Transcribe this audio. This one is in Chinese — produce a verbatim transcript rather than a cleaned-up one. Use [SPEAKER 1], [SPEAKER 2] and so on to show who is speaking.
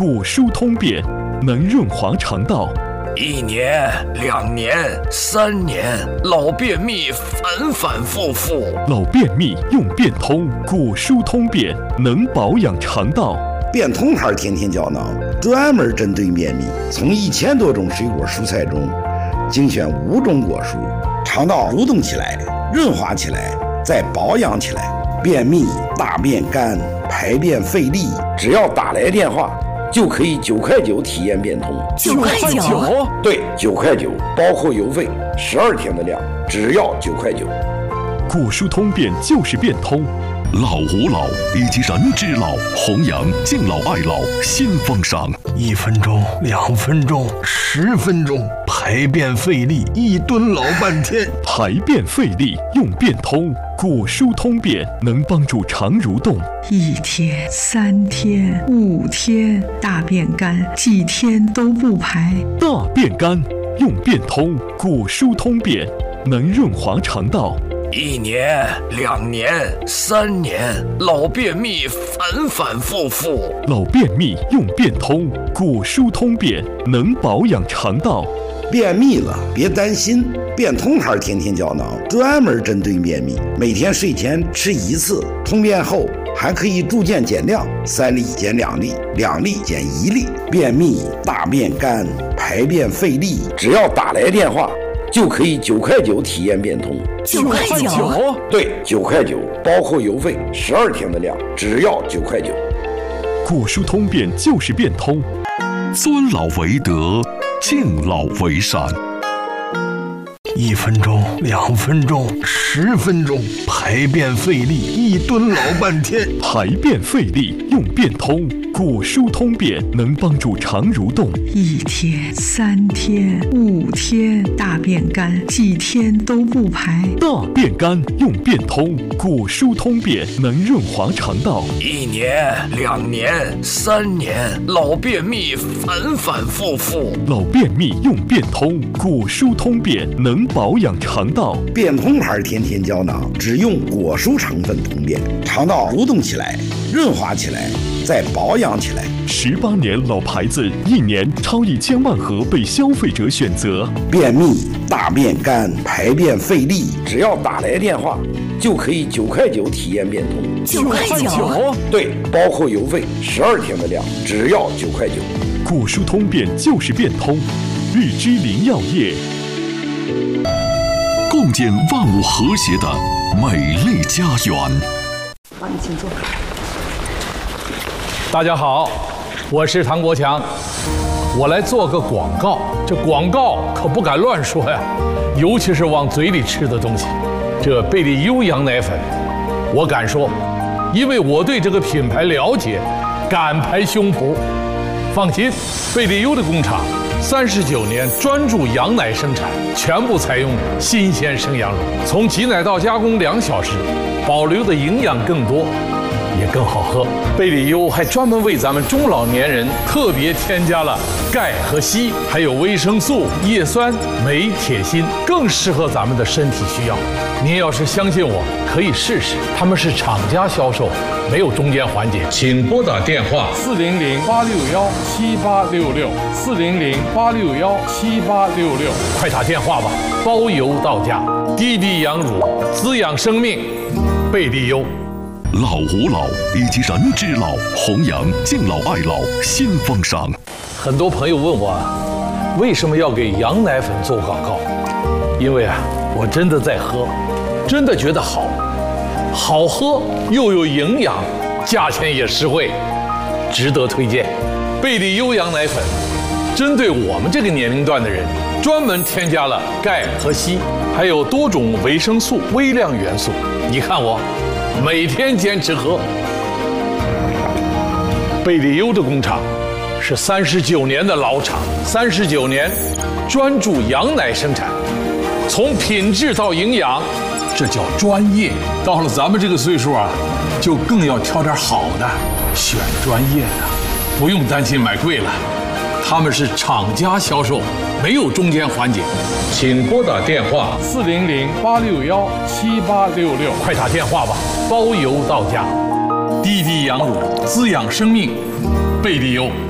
[SPEAKER 1] 果蔬通便，能润滑肠道。
[SPEAKER 2] 一年、两年、三年，老便秘反反复复。
[SPEAKER 1] 老便秘用便通，果蔬通便，能保养肠道。
[SPEAKER 3] 便通牌甜甜胶囊专门针对便秘，从一千多种水果蔬菜中精选五种果蔬，肠道蠕动起来，润滑起来，再保养起来。便秘、大便干、排便费力，只要打来电话，就可以九块九体验便通。
[SPEAKER 4] 九块九？
[SPEAKER 3] 对，九块九，包括邮费，十二天的量，只要九块九。
[SPEAKER 1] 果蔬通便就是便通。
[SPEAKER 5] 老吾老以及人之老，弘扬敬老爱老新风尚。
[SPEAKER 6] 一分钟、两分钟、十分钟，排便费力，一蹲老半天。
[SPEAKER 1] 排便费力用便通，果蔬通便能帮助肠蠕动。
[SPEAKER 7] 一天、三天、五天，大便干，几天都不排。
[SPEAKER 1] 大便干用便通，果蔬通便能润滑肠道。
[SPEAKER 2] 一年、两年、三年，老便秘反反复复。
[SPEAKER 1] 老便秘用便通，果蔬通便能保养肠道。
[SPEAKER 3] 便秘了别担心，便通牌甜甜胶囊专门针对便秘，每天睡前吃一次，通便后还可以逐渐减量，三粒减两粒，两粒减一粒。便秘、大便干、排便费力，只要打来电话，就可以九块九体验便通。
[SPEAKER 4] 九块九？
[SPEAKER 3] 对，九块九，包括邮费，十二天的量，只要九块九。
[SPEAKER 1] 果蔬通便就是便通。
[SPEAKER 5] 尊老为德，敬老为善。
[SPEAKER 6] 一分钟、两分钟、十分钟，排便费力，一蹲老半天。
[SPEAKER 1] 排便费力用便通，果蔬通便能帮助肠蠕动。
[SPEAKER 7] 一天、三天、五天，大便干，几天都不排。
[SPEAKER 1] 大便干用便通，果蔬通便能润滑肠道。
[SPEAKER 2] 一年、两年、三年，老便秘反反复复。
[SPEAKER 1] 老便秘用便通，果蔬通便能保养肠道。
[SPEAKER 3] 便通牌甜甜胶囊只用果蔬成分通便，肠道蠕动起来，润滑起来，再保养起来。
[SPEAKER 1] 十八年老牌子，一年超一千万盒被消费者选择。
[SPEAKER 3] 便秘、大便干、排便费力，只要打来电话，就可以九块九体验便通。
[SPEAKER 4] 九块九？
[SPEAKER 3] 对，包括邮费，十二天的量，只要九块九。
[SPEAKER 1] 果蔬通便就是便通。日之林药业，
[SPEAKER 5] 共建万物和谐的美丽家园。
[SPEAKER 8] 好，你请坐。
[SPEAKER 9] 大家好，我是唐国强，我来做个广告。这广告可不敢乱说呀，尤其是往嘴里吃的东西。这贝利优羊奶粉，我敢说，因为我对这个品牌了解，敢拍胸脯。放心，贝利优的工厂三十九年专注羊奶生产，全部采用新鲜生羊乳，从挤奶到加工两小时，保留的营养更多，也更好喝。贝利优还专门为咱们中老年人特别添加了钙和硒，还有维生素、叶酸、镁、铁、锌，更适合咱们的身体需要。您要是相信我，可以试试。他们是厂家销售，没有中间环节。请拨打电话四零零八六幺七八六六四零零八六幺七八六六，快打电话吧，包邮到家。滴滴羊乳，滋养生命，贝利优。
[SPEAKER 5] 老吾老以及人之老，弘扬敬老爱老新风尚。
[SPEAKER 9] 很多朋友问我，为什么要给羊奶粉做广告？因为啊，我真的在喝，真的觉得好，好喝又有营养，价钱也实惠，值得推荐。贝利优羊奶粉针对我们这个年龄段的人，专门添加了钙和硒，还有多种维生素、微量元素。你看我每天坚持喝。贝利优的工厂是三十九年的老厂，三十九年专注羊奶生产，从品质到营养，这叫专业。到了咱们这个岁数啊，就更要挑点好的，选专业的，不用担心买贵了。他们是厂家销售，没有中间环节。请拨打电话四零零八六幺七八六六，快打电话吧，包邮到家。滴滴羊乳，滋养生命，贝利优。